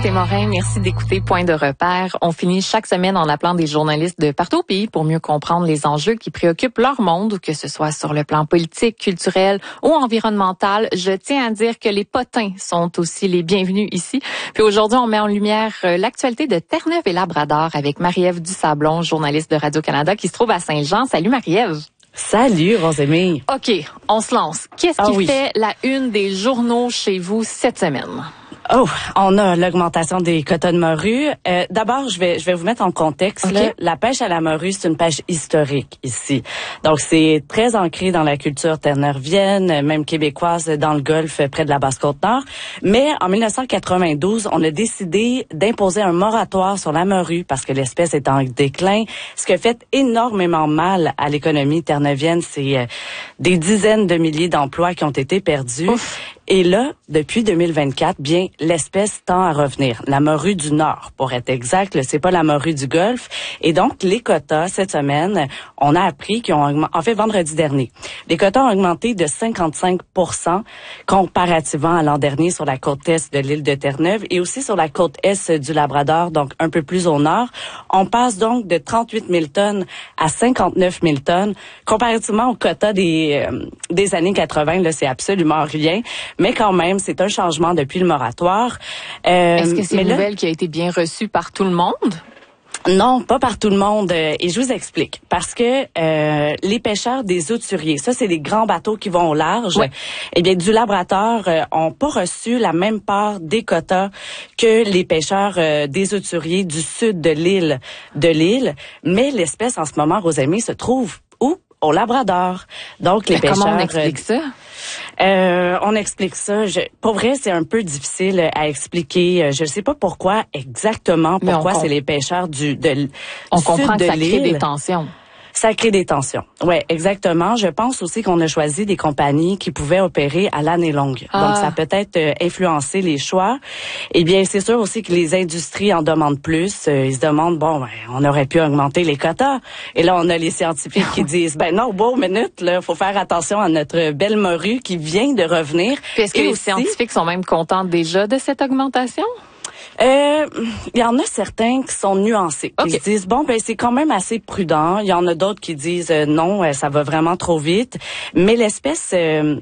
Morin, merci d'écouter Point de repère. On finit chaque semaine en appelant des journalistes de partout au pays pour mieux comprendre les enjeux qui préoccupent leur monde, que ce soit sur le plan politique, culturel ou environnemental. Je tiens à dire que les potins sont aussi les bienvenus ici. Puis aujourd'hui, on met en lumière l'actualité de Terre-Neuve et Labrador avec Marie-Ève Dusablon, journaliste de Radio-Canada qui se trouve à Saint-Jean. Salut Marie-Ève. Salut, Rosémie. OK, on se lance. Qu'est-ce qui fait la une des journaux chez vous cette semaine? Oh, on a l'augmentation des quotas de morue. D'abord, je vais vous mettre en contexte. Okay. Là, la pêche à la morue, c'est une pêche historique ici. Donc, c'est très ancré dans la culture terre-neuvienne, même québécoise, dans le Golfe, près de la Basse-Côte-Nord. Mais en 1992, on a décidé d'imposer un moratoire sur la morue parce que l'espèce est en déclin. Ce qui a fait énormément mal à l'économie terre-neuvienne, c'est des dizaines de milliers d'emplois qui ont été perdus. Ouf. Et là, depuis 2024, bien, l'espèce tend à revenir. La morue du Nord, pour être exact, c'est pas la morue du Golfe. Et donc, les quotas, cette semaine, on a appris qu'ils ont augmenté, en fait, vendredi dernier. Les quotas ont augmenté de 55% comparativement à l'an dernier sur la côte est de l'île de Terre-Neuve et aussi sur la côte est du Labrador, donc un peu plus au nord. On passe donc de 38 000 tonnes à 59 000 tonnes. Comparativement aux quotas des années 80, là, c'est absolument rien. Mais quand même, c'est un changement depuis le moratoire. Est-ce que c'est une nouvelle qui a été bien reçue par tout le monde? Non, pas par tout le monde. Et je vous explique. Parce que les pêcheurs des hauturiers, ça, c'est des grands bateaux qui vont au large. Ouais. Eh bien, du Labrador ont pas reçu la même part des quotas que les pêcheurs des hauturiers du sud de l'île. Mais l'espèce, en ce moment, Rosémie, se trouve où? Au Labrador. Donc, les pêcheurs... Comment on explique ça? On explique ça. Pour vrai, c'est un peu difficile à expliquer. Je ne sais pas pourquoi exactement, c'est les pêcheurs du on comprend sud que de ça crée l'île. des tensions. Ça crée des tensions. Ouais, exactement. Je pense aussi qu'on a choisi des compagnies qui pouvaient opérer à l'année longue. Donc, ça a peut-être influencé les choix. Eh bien, c'est sûr aussi que les industries en demandent plus. Ils se demandent, on aurait pu augmenter les quotas. Et là, on a les scientifiques qui disent, non, minute, là, faut faire attention à notre belle morue qui vient de revenir. Puis est-ce que les scientifiques sont même contents déjà de cette augmentation? Il y en a certains qui sont nuancés. Okay. Ils se disent, c'est quand même assez prudent. Il y en a d'autres qui disent, non, ça va vraiment trop vite. Mais l'espèce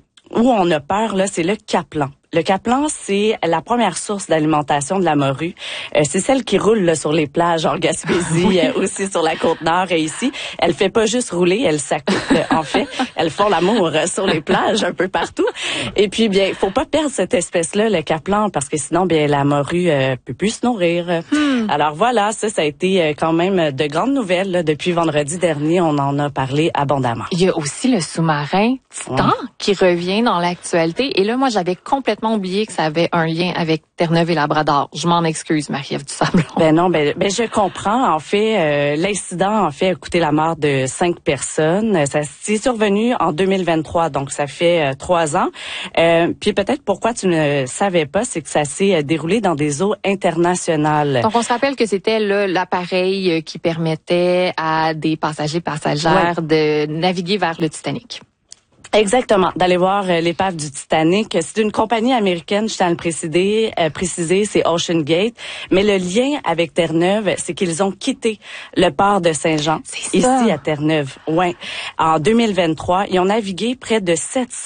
où on a peur, là, c'est le caplan. Le caplan, c'est la première source d'alimentation de la morue. C'est celle qui roule là, sur les plages en Gaspésie, aussi sur la Côte-Nord et ici. Elle fait pas juste rouler, elle s'accouple. En fait, elles font l'amour sur les plages un peu partout. Et puis, bien, faut pas perdre cette espèce-là, le caplan, parce que sinon, bien, la morue peut plus se nourrir. Alors voilà, ça a été quand même de grandes nouvelles là, depuis vendredi dernier. On en a parlé abondamment. Il y a aussi le sous-marin Titan qui revient dans l'actualité. Et là, moi, j'avais complètement oublié que ça avait un lien avec Terre-Neuve et Labrador. Je m'en excuse, Marie-Ève Dusablon. Non, je comprends. En fait, l'incident a coûté la mort de 5 personnes. Ça s'est survenu en 2023, donc ça fait 3 ans. Puis peut-être pourquoi tu ne savais pas, c'est que ça s'est déroulé dans des eaux internationales. Donc on se rappelle que c'était l'appareil qui permettait à des passagères de naviguer vers le Titanic. Exactement, d'aller voir l'épave du Titanic. C'est une compagnie américaine, je tiens à le préciser, c'est Ocean Gate. Mais le lien avec Terre-Neuve, c'est qu'ils ont quitté le port de Saint-Jean, ici à Terre-Neuve. Ouais. En 2023, ils ont navigué près de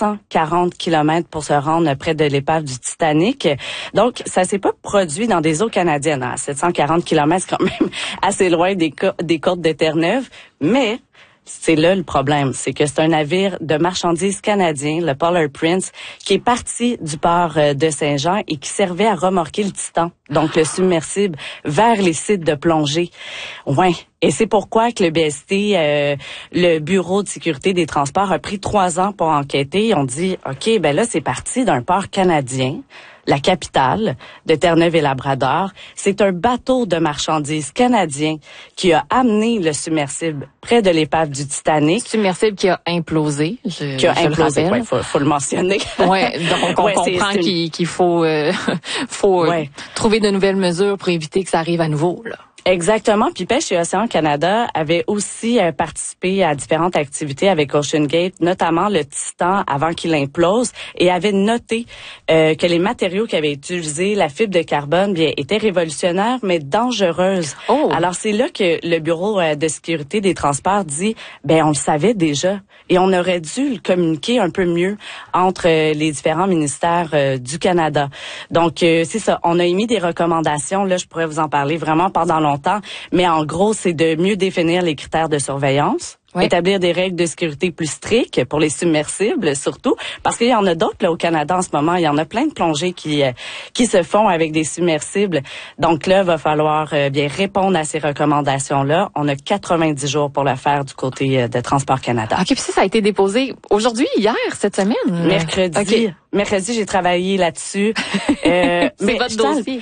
740 kilomètres pour se rendre près de l'épave du Titanic. Donc, ça s'est pas produit dans des eaux canadiennes. 740 kilomètres, c'est quand même assez loin des côtes de Terre-Neuve. Mais c'est là le problème, c'est que c'est un navire de marchandises canadien, le Polar Prince, qui est parti du port de Saint-Jean et qui servait à remorquer le Titan, donc le submersible, vers les sites de plongée. Ouais. Et c'est pourquoi que le BST, le Bureau de sécurité des transports, a pris 3 ans pour enquêter. Ils ont dit, OK, là, c'est parti d'un port canadien, la capitale de Terre-Neuve et Labrador. C'est un bateau de marchandises canadien qui a amené le submersible près de l'épave du Titanic. Submersible qui a implosé. Qui a implosé, ouais, faut le mentionner. Ouais, donc on comprend qu'il faut trouver de nouvelles mesures pour éviter que ça arrive à nouveau, là. Exactement. Puis Pêche et Océan Canada avait aussi participé à différentes activités avec OceanGate, notamment le Titan avant qu'il implose, et avait noté que les matériaux qui avaient été utilisés, la fibre de carbone, bien, étaient révolutionnaires mais dangereuses. Oh. Alors c'est là que le Bureau de sécurité des transports dit, ben on le savait déjà et on aurait dû le communiquer un peu mieux entre les différents ministères du Canada. Donc c'est ça. On a émis des recommandations. Là, je pourrais vous en parler vraiment pendant longtemps, mais en gros, c'est de mieux définir les critères de surveillance, établir des règles de sécurité plus strictes pour les submersibles, surtout, parce qu'il y en a d'autres là au Canada en ce moment. Il y en a plein de plongées qui se font avec des submersibles. Donc là, il va falloir bien répondre à ces recommandations-là. On a 90 jours pour le faire du côté de Transport Canada. OK, puis ça a été déposé aujourd'hui, hier, cette semaine? Mercredi. Okay. Mercredi, j'ai travaillé là-dessus. C'est votre dossier.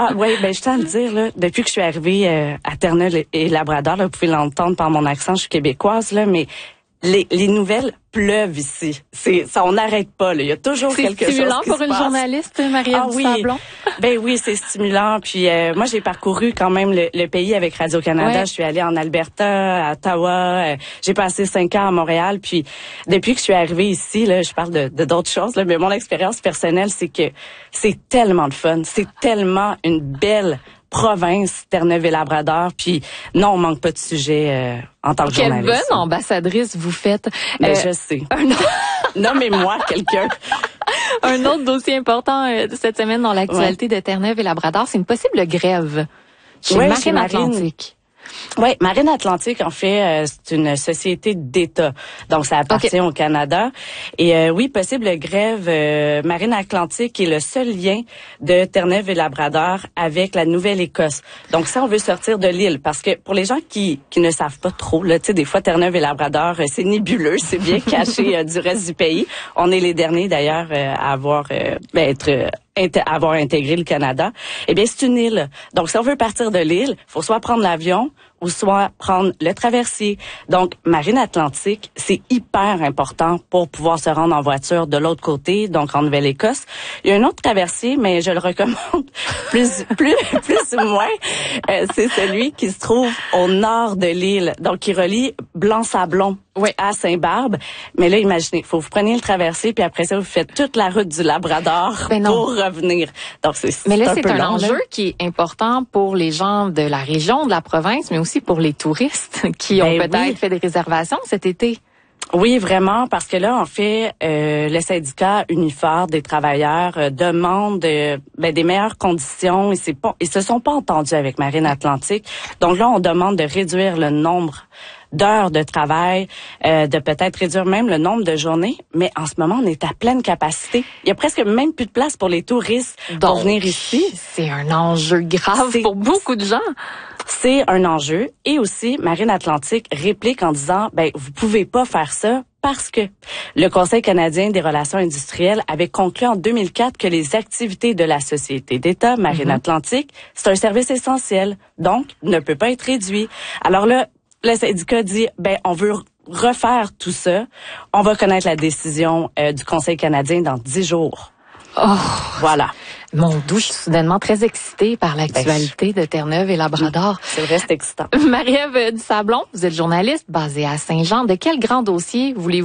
Je tiens à le dire, là, depuis que je suis arrivée à Terre-Neuve et Labrador, là, vous pouvez l'entendre par mon accent, je suis québécoise, là, mais les nouvelles pleuvent ici. Ça, on n'arrête pas, là. Il y a toujours quelque chose qui se passe. C'est stimulant pour une journaliste, Marie-Ève Dusablon? Ben oui, c'est stimulant. Puis moi, j'ai parcouru quand même le pays avec Radio-Canada. Ouais. Je suis allée en Alberta, à Ottawa. J'ai passé 5 ans à Montréal. Puis depuis que je suis arrivée ici, là, je parle de d'autres choses, là, mais mon expérience personnelle, c'est que c'est tellement de fun. C'est tellement une belle province, Terre-Neuve et Labrador. Puis non, on manque pas de sujet en tant que journaliste. Quelle bonne ambassadrice vous faites. Je sais. Nommez-moi quelqu'un. Un autre dossier important cette semaine dans l'actualité de Terre-Neuve et Labrador, c'est une possible grève chez Marine Atlantique. Oui, Marine Atlantique, en fait, c'est une société d'État. Donc, ça appartient au Canada. Et oui, possible grève. Marine Atlantique est le seul lien de Terre-Neuve et Labrador avec la Nouvelle-Écosse. Donc, ça, on veut sortir de l'île. Parce que pour les gens qui ne savent pas trop, là, tu sais, des fois, Terre-Neuve et Labrador, c'est nébuleux, c'est bien caché du reste du pays. On est les derniers, d'ailleurs, à avoir avoir intégré le Canada. Eh bien, c'est une île. Donc, si on veut partir de l'île, faut soit prendre l'avion ou soit prendre le traversier. Donc, Marine Atlantique, c'est hyper important pour pouvoir se rendre en voiture de l'autre côté, donc en Nouvelle-Écosse. Il y a un autre traversier, mais je le recommande plus ou moins. C'est celui qui se trouve au nord de l'île, donc qui relie Blanc-Sablon à Saint-Barbe. Mais là, imaginez, faut que vous preniez le traversier, puis après ça, vous faites toute la route du Labrador pour revenir. Donc, mais là, c'est un enjeu qui est important pour les gens de la région, de la province, mais aussi pour les touristes qui ont peut-être fait des réservations cet été. Oui, vraiment, parce que là, en fait, le syndicat Unifor des travailleurs demande des meilleures conditions. Ils se sont pas entendus avec Marine Atlantique. Donc là, on demande de réduire le nombre d'heures de travail, de peut-être réduire même le nombre de journées. Mais en ce moment, on est à pleine capacité. Il y a presque même plus de place pour les touristes pour venir ici. C'est un enjeu grave pour beaucoup de gens. C'est un enjeu. Et aussi, Marine Atlantique réplique en disant, vous pouvez pas faire ça parce que le Conseil canadien des relations industrielles avait conclu en 2004 que les activités de la société d'État, Marine Atlantique, c'est un service essentiel, donc ne peut pas être réduit. Alors là, le syndicat dit, on veut refaire tout ça. On va connaître la décision du Conseil canadien dans 10 jours. Oh, voilà. Mon Dieu, je suis soudainement très excitée par l'actualité de Terre-Neuve et Labrador. C'est vrai, c'est excitant. Marie-Ève Dusablon, vous êtes journaliste basée à Saint-Jean. De quel grand dossier voulez-vous